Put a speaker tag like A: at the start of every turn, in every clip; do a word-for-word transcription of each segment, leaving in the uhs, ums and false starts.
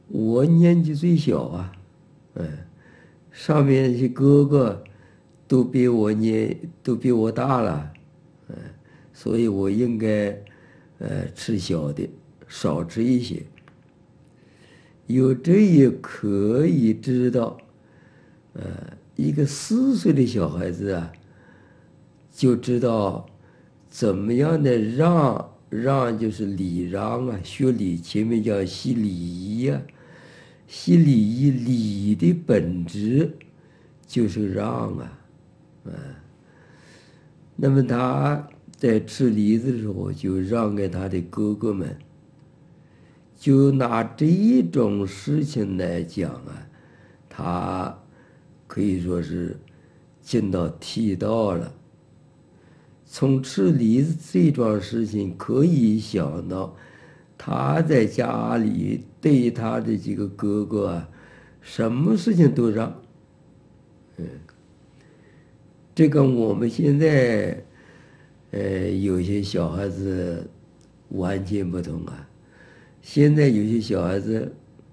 A: 我年纪最小啊，嗯，上面那些哥哥都比我年都比我大了，嗯，所以我应该呃吃小的，少吃一些。有这也可以知道，呃，一个四岁的小孩子啊，就知道怎么样的让让就是礼让啊，学礼前面叫习礼仪呀、习礼仪礼的本质就是让啊。那么他在吃梨子的时候，就让给他的哥哥们。就拿这一种事情来讲啊，他可以说是尽到剃道了。从吃梨子这桩事情可以想到，他在家里对他的几个哥哥啊，什么事情都让。这跟我们现在，呃，有些小孩子完全不同啊。现在有些小孩子，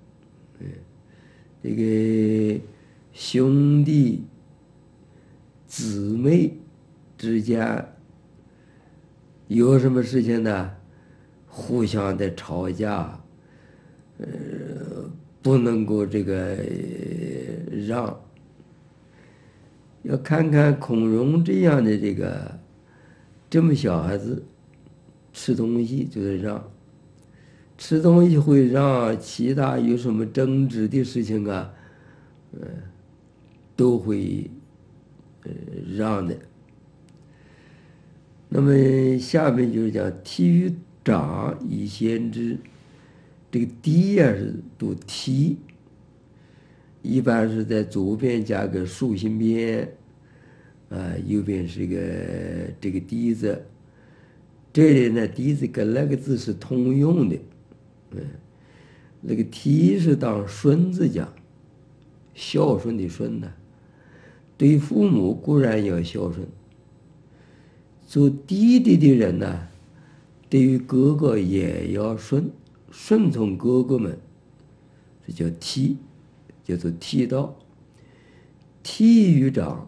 A: 这个兄弟姊妹之间有什么事情呢？互相的吵架，呃，不能够这个呃让。要看看孔融这样的这个这么小孩子吃东西就是让，吃东西会让，其他有什么争执的事情啊，都会呃让的。那么下面就是讲体育长以先知，这个嫡呀是读梯，一般是在左边加个竖心边，啊，右边是个这个笛子。这里呢，笛子跟那个字是通用的，嗯，那个梯是当顺字讲，孝顺的顺呢，对父母固然要孝顺，做弟弟的人呢，对于哥哥也要顺，顺从哥哥们，这叫梯，叫做梯道。梯于长，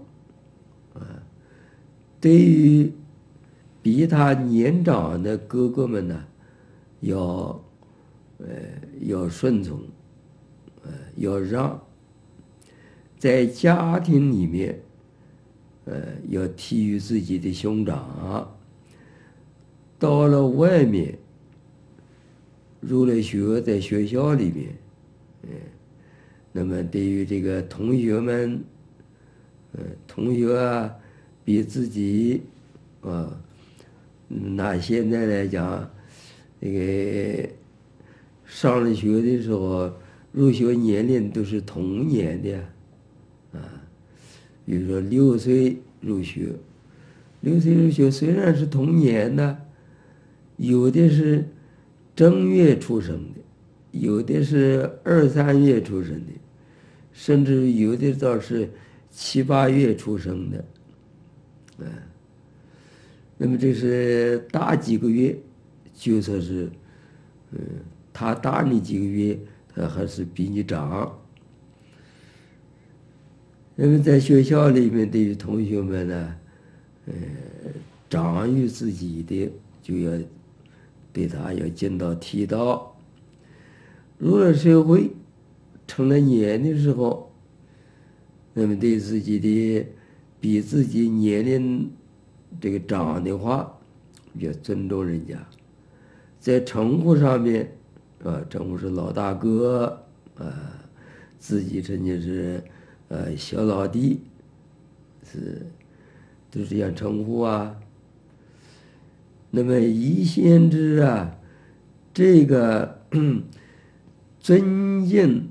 A: 对于比他年长的哥哥们呢，要呃要顺从，呃要让，在家庭里面，呃要体于自己的兄长，到了外面，入了学，在学校里面，嗯，那么对于这个同学们，呃同学啊，比自己啊。拿现在来讲，那个上了学的时候，入学年龄都是同年的，啊，比如说六岁入学，六岁入学虽然是同年的，有的是正月出生的，有的是二三月出生的，甚至有的倒是七八月出生的，啊。那么这是大几个月，就说是，嗯，他大你几个月，他还是比你长。那么在学校里面，对于同学们呢，呃，长于自己的就要对他要尽到体道。入了社会，成了年的时候，那么对自己的比自己年龄这个长的话，要尊重人家，在称呼上面，啊，称呼是老大哥，啊，自己称就是呃小老弟，是都是这样称呼啊。那么一先知啊，这个尊敬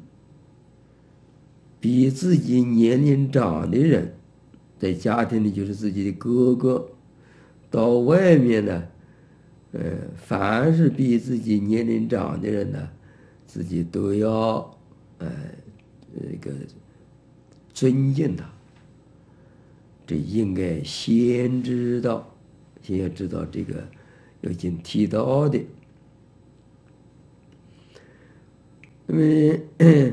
A: 比自己年龄长的人，在家庭里就是自己的哥哥，到外面呢，呃，凡是比自己年龄长的人呢，自己都要呃那个尊敬他。这应该先知道，先要知道这个要经剃刀的。 因为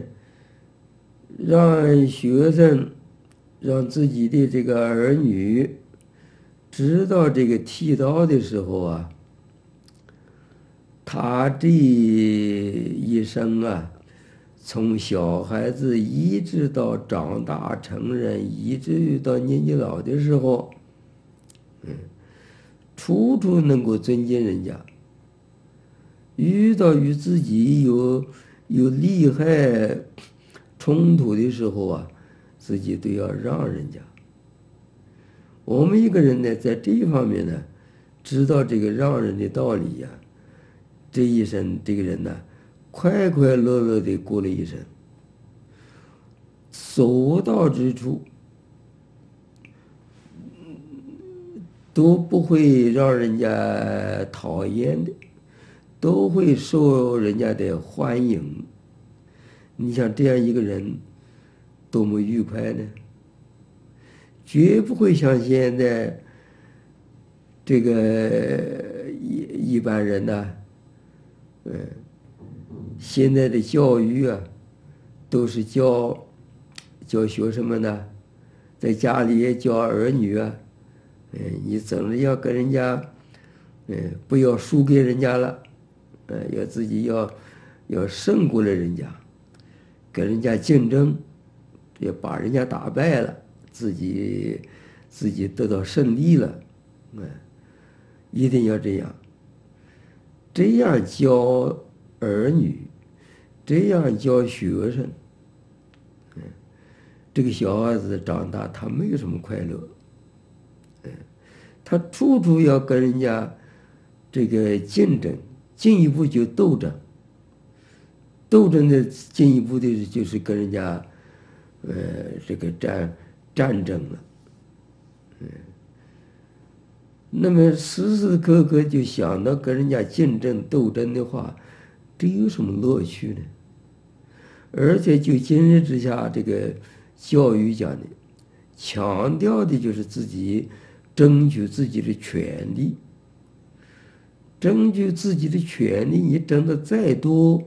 A: 让学生让自己的这个儿女知道这个剃刀的时候啊，他这一生啊，从小孩子一直到长大成人，一直到年纪老的时候，嗯，处处能够尊敬人家。遇到与自己有有利害冲突的时候啊，自己都要让人家。我们一个人呢，在这一方面呢，知道这个让人的道理呀、啊，这一生这个人呢，快快乐乐的过了一生，所到之处都不会让人家讨厌的，都会受人家的欢迎。你想这样一个人多么愉快呢？绝不会像现在这个一一般人呢，嗯，现在的教育啊，都是教教学生们呢，在家里也教儿女啊，嗯，你总是要跟人家，嗯，不要输给人家了，嗯，要自己要要胜过了人家，跟人家竞争，要把人家打败了，自己自己得到胜利了，嗯，一定要这样，这样教儿女，这样教学生，嗯，这个小孩子长大他没有什么快乐，嗯，他处处要跟人家这个竞争，进一步就斗争，斗争的进一步的就是跟人家，呃，这个战战争了，嗯，那么时时刻刻就想到跟人家竞争斗争的话，这有什么乐趣呢？而且就今日之下这个教育讲的，强调的就是自己争取自己的权利，争取自己的权利，你争得再多，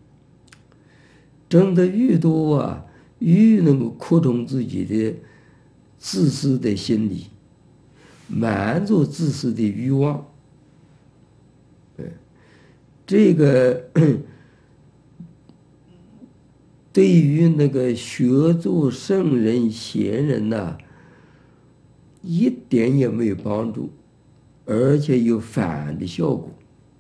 A: 争得越多啊，越能够扩充自己的自私的心理，满足自私的欲望。这个对于那个学做圣人贤人呐、啊，一点也没有帮助，而且有反的效果。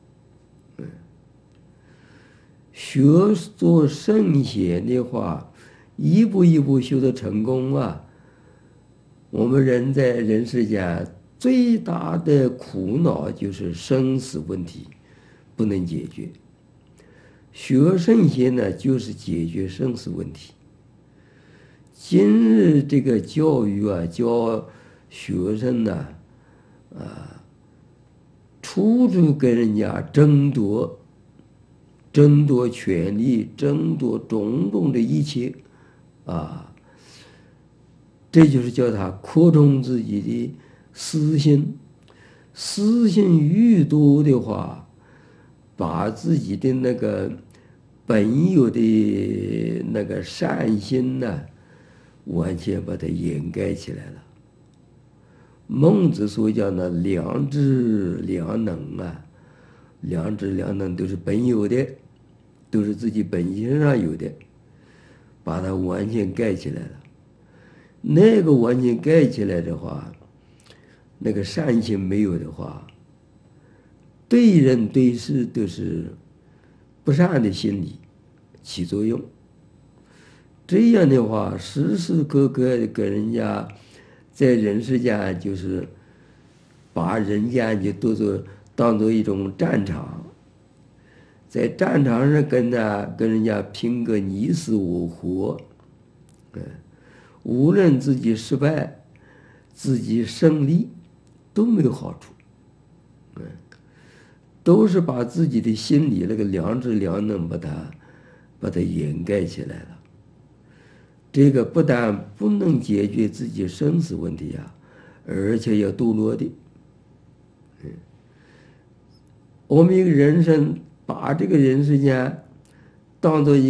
A: 学做圣贤的话，一步一步修得成功啊，我们人在人世间最大的苦恼就是生死问题不能解决。学圣贤呢，就是解决生死问题。今日这个教育啊，教学生呢，啊，处处跟人家争夺。争夺权利，争夺种种的一切，啊，这就是叫他扩充自己的私心。私心愈多的话，把自己的那个本有的那个善心呢，完全把它掩盖起来了。孟子所讲的良知良能啊，良知良能都是本有的，都是自己本性上有的，把它完全盖起来了。那个完全盖起来的话，那个善心没有的话，对人对事都是不善的心理起作用。这样的话，时时刻刻跟人家在人世间，就是把人间就当作当做一种战场，在战场上跟他跟人家拼个你死我活，嗯，无论自己失败，自己胜利，都没有好处，嗯，都是把自己的心里那个良知良能把它把它掩盖起来了。这个不但不能解决自己生死问题呀、啊，而且要堕落的。嗯，我们一个人生把这个人世间当做一